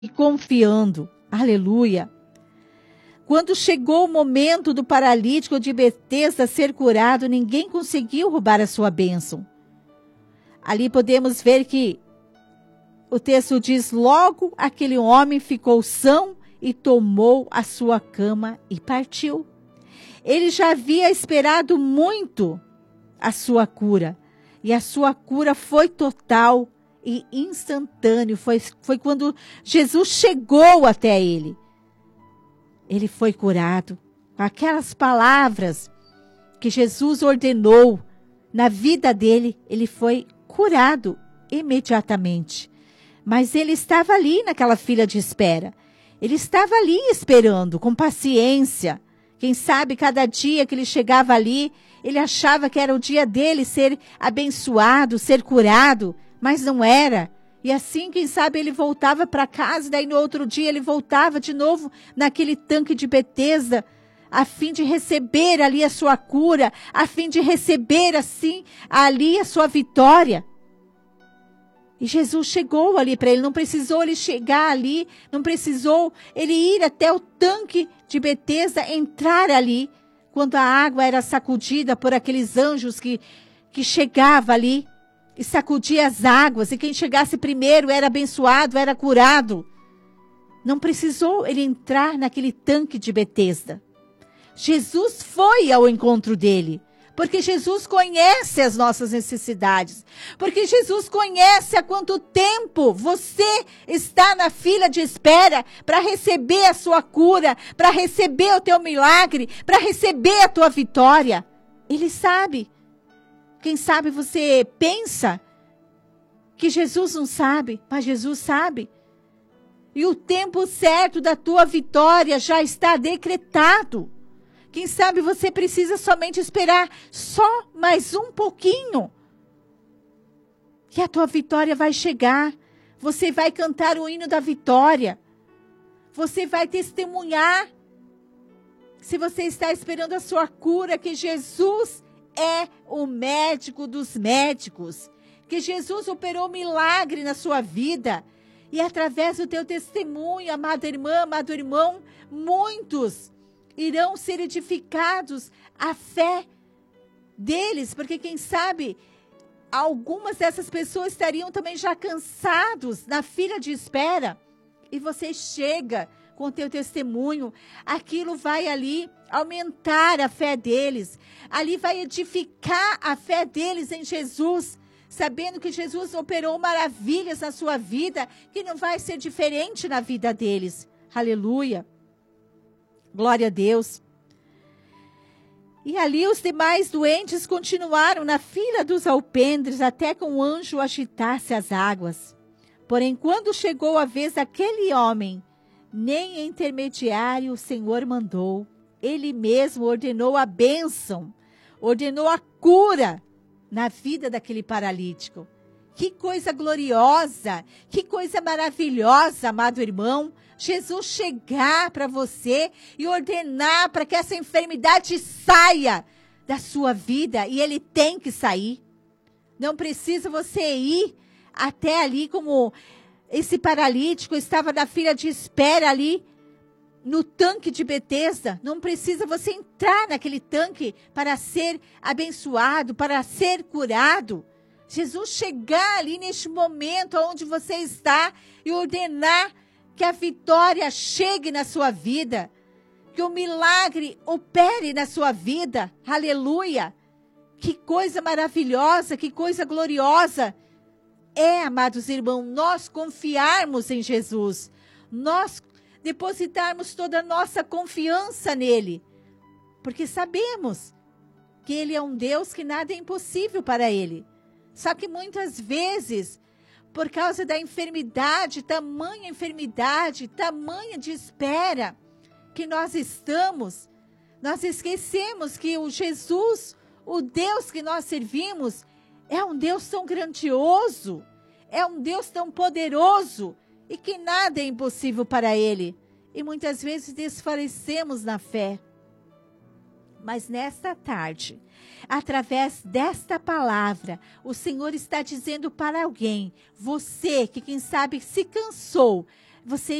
e confiando. Aleluia. Quando chegou o momento do paralítico de Betesda ser curado, ninguém conseguiu roubar a sua bênção. Ali podemos ver que o texto diz: logo aquele homem ficou são e tomou a sua cama e partiu. Ele já havia esperado muito a sua cura, e a sua cura foi total e instantâneo. Foi quando Jesus chegou até ele. Ele foi curado com aquelas palavras que Jesus ordenou na vida dele. Ele foi curado imediatamente. Mas ele estava ali naquela fila de espera. Ele estava ali esperando com paciência. Quem sabe cada dia que ele chegava ali, ele achava que era o dia dele ser abençoado, ser curado, mas não era. E assim, quem sabe, ele voltava para casa, daí no outro dia ele voltava de novo naquele tanque de Betesda, a fim de receber ali a sua cura, a fim de receber assim ali a sua vitória. E Jesus chegou ali para ele, não precisou ele chegar ali, não precisou ele ir até o tanque de Betesda, entrar ali, quando a água era sacudida por aqueles anjos que chegavam ali e sacudia as águas, e quem chegasse primeiro era abençoado, era curado. Não precisou ele entrar naquele tanque de Betesda. Jesus foi ao encontro dele, porque Jesus conhece as nossas necessidades, porque Jesus conhece há quanto tempo você está na fila de espera para receber a sua cura, para receber o teu milagre, para receber a tua vitória. Ele sabe. Quem sabe você pensa que Jesus não sabe, mas Jesus sabe. E o tempo certo da tua vitória já está decretado. Quem sabe você precisa somente esperar só mais um pouquinho. Que a tua vitória vai chegar. Você vai cantar o hino da vitória. Você vai testemunhar. Se você está esperando a sua cura, que Jesus é o médico dos médicos. Que Jesus operou milagre na sua vida. E através do teu testemunho, amada irmã, amado irmão, muitos irão ser edificados a fé deles, porque quem sabe algumas dessas pessoas estariam também já cansados na fila de espera, e você chega com o teu testemunho, aquilo vai ali aumentar a fé deles, ali vai edificar a fé deles em Jesus, sabendo que Jesus operou maravilhas na sua vida, que não vai ser diferente na vida deles. Aleluia. Glória a Deus. E ali os demais doentes continuaram na fila dos alpendres até que um anjo agitasse as águas. Porém, quando chegou a vez daquele homem, nem intermediário o Senhor mandou. Ele mesmo ordenou a bênção, ordenou a cura na vida daquele paralítico. Que coisa gloriosa, que coisa maravilhosa, amado irmão. Jesus chegar para você e ordenar para que essa enfermidade saia da sua vida, e ele tem que sair. Não precisa você ir até ali como esse paralítico estava na fila de espera ali no tanque de Betesda. Não precisa você entrar naquele tanque para ser abençoado, para ser curado. Jesus chegar ali neste momento onde você está e ordenar que a vitória chegue na sua vida, que o milagre opere na sua vida. Aleluia! Que coisa maravilhosa, que coisa gloriosa é, amados irmãos, nós confiarmos em Jesus, nós depositarmos toda a nossa confiança nele, porque sabemos que ele é um Deus que nada é impossível para ele. Só que muitas vezes, por causa da enfermidade, tamanha de espera que nós estamos, nós esquecemos que o Jesus, o Deus que nós servimos, é um Deus tão grandioso, é um Deus tão poderoso, e que nada é impossível para ele. E muitas vezes desfalecemos na fé. Mas nesta tarde, através desta palavra, o Senhor está dizendo para alguém, você que quem sabe se cansou você